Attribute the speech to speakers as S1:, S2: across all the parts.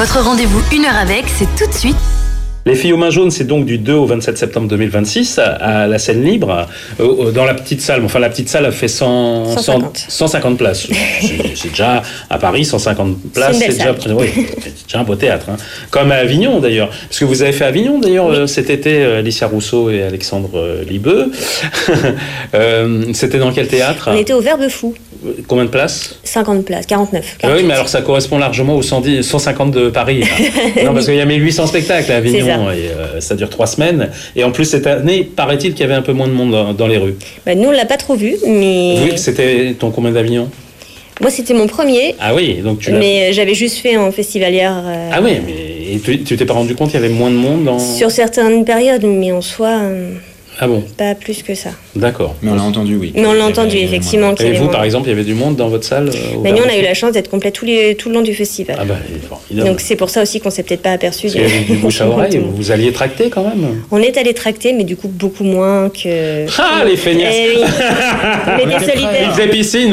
S1: Votre rendez-vous 1 heure avec, c'est tout de suite.
S2: Les filles aux mains jaunes, c'est donc du 2 au 27 septembre 2026 à la scène libre, dans la petite salle. Enfin, la petite salle a fait 150 places. C'est déjà, à Paris, 150 places, c'est déjà un beau théâtre. Hein. Comme à Avignon, d'ailleurs. Parce que vous avez fait Avignon, d'ailleurs, oui. Cet été, Alicia Rousseau et Alexandre Libeux. C'était dans quel théâtre ?
S3: On était au Verbe Fou.
S2: Combien de places ?
S3: 50 places, 49.
S2: Oui, mais alors ça correspond largement aux 150 de Paris. Non, parce qu'il y a 1800 spectacles à Avignon. Et, ça dure 3 semaines. Et en plus, cette année, paraît-il qu'il y avait un peu moins de monde dans les rues.
S3: Bah, nous, on ne l'a pas trop vu, mais...
S2: Oui, c'était ton combien d'Avignon ?
S3: Moi, c'était mon premier.
S2: Ah oui, donc tu l'as...
S3: Mais j'avais juste fait en festivalière.
S2: Ah oui, mais tu t'es pas rendu compte qu'il y avait moins de monde dans...
S3: Sur certaines périodes, mais en soi...
S2: Ah bon ?
S3: Pas plus que ça.
S2: D'accord.
S4: Mais on l'a entendu, oui.
S3: Mais on l'a entendu, effectivement.
S2: Et vous, par exemple, il y avait du monde dans votre salle
S3: nous, on a eu la chance d'être complet tout le long du festival.
S2: Ah bah, évidemment.
S3: Donc c'est pour ça aussi qu'on s'est peut-être pas aperçu.
S2: Il y avait du bouche à oreille, vous alliez tracter quand même ?
S3: On est allé tracter, mais du coup beaucoup moins que...
S2: Ah, les feignasses.
S3: Oui. On était solidaires.
S2: Ils faisaient piscine.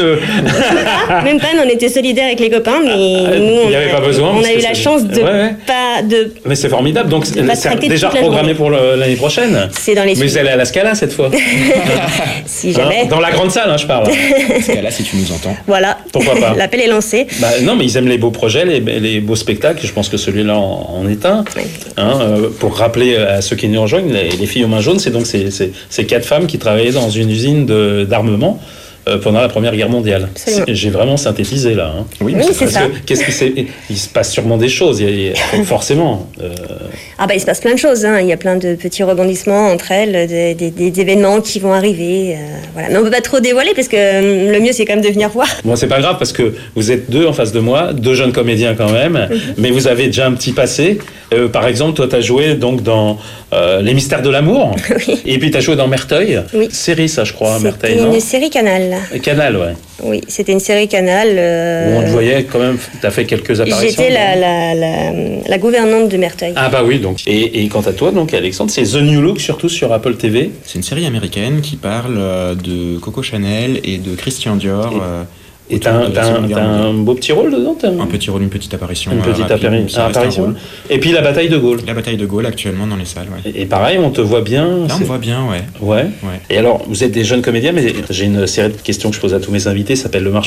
S3: Même pas, mais on était solidaires avec les copains, mais nous,
S2: il n'y avait pas besoin.
S3: On a eu la chance de pas...
S2: Mais c'est formidable, donc c'est déjà programmé pour l'année prochaine.
S3: C'est dans les...
S2: Mais vous allez à la Scala cette fois.
S3: Si jamais.
S2: Dans la grande salle, je parle.
S4: Scala, si tu nous entends.
S3: Voilà.
S2: Pourquoi pas.
S3: L'appel est lancé.
S2: Non, mais ils aiment les beaux projets, les beaux spectacles. Je pense que celui-là en est un.
S3: Oui.
S2: Pour rappeler à ceux qui nous rejoignent, les filles aux mains jaunes, c'est donc ces 4 femmes qui travaillaient dans une usine d'armement. Pendant la Première Guerre mondiale. J'ai vraiment synthétisé là. Hein.
S3: Oui, c'est ça.
S2: Qu'est-ce qui s'est... Il se passe sûrement des choses, forcément.
S3: Ah bah il se passe plein de choses. Hein. Il y a plein de petits rebondissements entre elles, des événements qui vont arriver. Voilà. Mais on peut pas trop dévoiler parce que le mieux c'est quand même de venir voir.
S2: Bon, c'est pas grave parce que vous êtes 2 en face de moi, 2 jeunes comédiens quand même, mais vous avez déjà un petit passé. Par exemple, toi, tu as joué donc dans Les Mystères de l'amour,
S3: oui.
S2: Et puis tu as joué dans Merteuil.
S3: Oui.
S2: Série, ça, je crois, Merteuil,
S3: non ?
S2: C'était
S3: une série Canal.
S2: Canal, ouais.
S3: Oui, c'était une série Canal.
S2: Où on te voyait quand même, tu as fait quelques apparitions.
S3: J'étais la gouvernante de Merteuil.
S2: Ah bah oui, donc. Et quant à toi, donc Alexandre, c'est The New Look, surtout sur Apple TV.
S4: C'est une série américaine qui parle de Coco Chanel et de Christian Dior.
S2: Et t'as un beau petit rôle dedans,
S4: un petit rôle, une petite apparition.
S2: Une petite apparition. Et puis la bataille de Gaulle.
S4: La bataille de Gaulle actuellement dans les salles, ouais.
S2: Et pareil, on te voit bien.
S4: Là, on me voit bien, ouais.
S2: Ouais. Et alors, vous êtes des jeunes comédiens, mais j'ai une série de questions que je pose à tous mes invités, ça s'appelle Le Marché